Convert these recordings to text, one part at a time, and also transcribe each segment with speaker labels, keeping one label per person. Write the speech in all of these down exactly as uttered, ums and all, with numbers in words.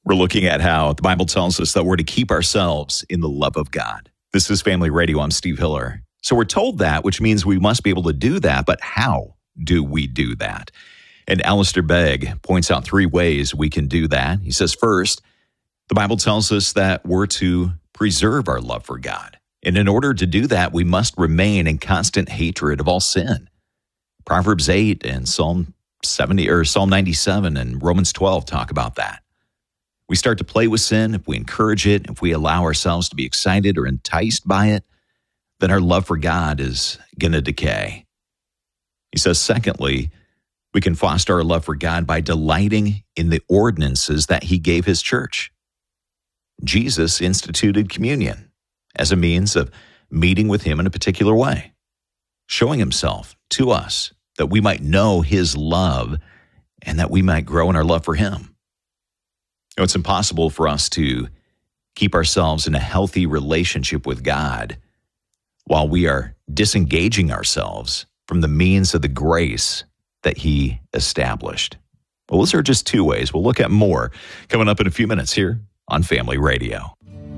Speaker 1: We're looking at how the Bible tells us that we're to keep ourselves in the love of God. This is Family Radio. I'm Steve Hiller. So we're told that, which means we must be able to do that, but how do we do that? And Alistair Begg points out three ways we can do that. He says, first, the Bible tells us that we're to preserve our love for God. And in order to do that, we must remain in constant hatred of all sin. Proverbs eight and Psalm seventy or Psalm ninety-seven and Romans twelve talk about that. We start to play with sin, if we encourage it, if we allow ourselves to be excited or enticed by it, then our love for God is going to decay. He says, secondly, we can foster our love for God by delighting in the ordinances that he gave his church. Jesus instituted communion as a means of meeting with him in a particular way, showing himself to us that we might know his love and that we might grow in our love for him. You know, it's impossible for us to keep ourselves in a healthy relationship with God while we are disengaging ourselves from the means of the grace that he established. Well, those are just two ways. We'll look at more coming up in a few minutes here on Family Radio.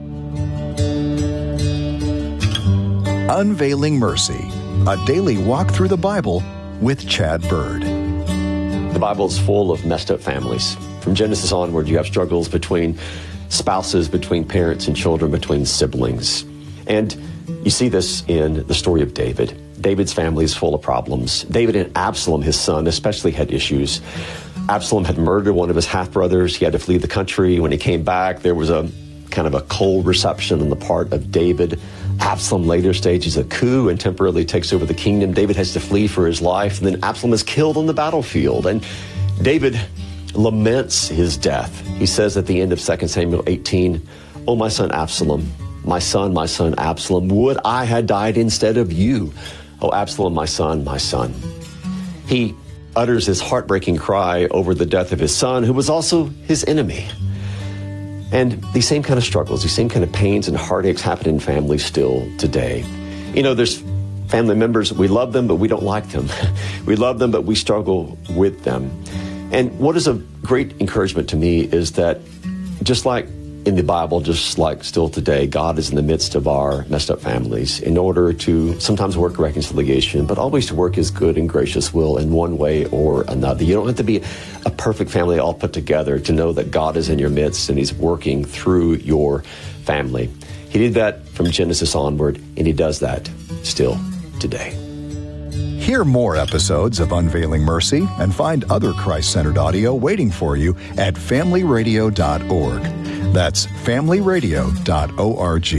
Speaker 2: Unveiling Mercy, a daily walk through the Bible with Chad Bird.
Speaker 3: The Bible is full of messed up families. From Genesis onward, you have struggles between spouses, between parents and children, between siblings. And you see this in the story of David. David's family is full of problems. David and Absalom, his son, especially had issues. Absalom had murdered one of his half-brothers. He had to flee the country. When he came back, there was a kind of a cold reception on the part of David. Absalom later stages a coup and temporarily takes over the kingdom. David has to flee for his life, and then Absalom is killed on the battlefield. And David laments his death. He says at the end of Second Samuel eighteen, "Oh, my son Absalom, my son, my son Absalom, would I had died instead of you. Oh, Absalom, my son, my son." He utters his heartbreaking cry over the death of his son, who was also his enemy. And these same kind of struggles, these same kind of pains and heartaches happen in families still today. You know, there's family members, we love them, but we don't like them. We love them, but we struggle with them. And what is a great encouragement to me is that just like in the Bible, just like still today, God is in the midst of our messed up families in order to sometimes work reconciliation, but always to work his good and gracious will in one way or another. You don't have to be a perfect family all put together to know that God is in your midst and he's working through your family. He did that from Genesis onward, and he does that still today.
Speaker 2: Hear more episodes of Unveiling Mercy and find other Christ-centered audio waiting for you at family radio dot org. That's family radio dot org.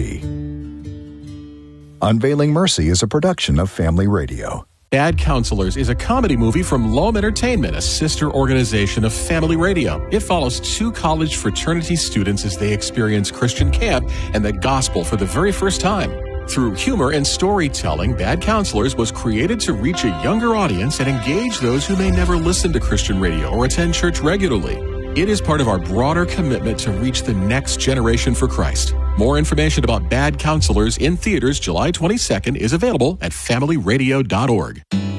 Speaker 2: Unveiling Mercy is a production of Family Radio.
Speaker 4: Bad Counselors is a comedy movie from Loam Entertainment, a sister organization of Family Radio. It follows two college fraternity students as they experience Christian camp and the gospel for the very first time. Through humor and storytelling, Bad Counselors was created to reach a younger audience and engage those who may never listen to Christian radio or attend church regularly. It is part of our broader commitment to reach the next generation for Christ. More information about Bad Counselors in theaters July twenty-second is available at family radio dot org.